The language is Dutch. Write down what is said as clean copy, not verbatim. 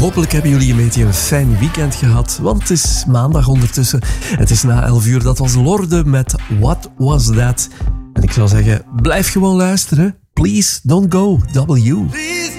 Hopelijk hebben jullie een beetje een fijn weekend gehad, want het is maandag ondertussen. Het is na 11 uur, dat was Lorde met What Was That? En ik zou zeggen, blijf gewoon luisteren. Please don't go, W. Please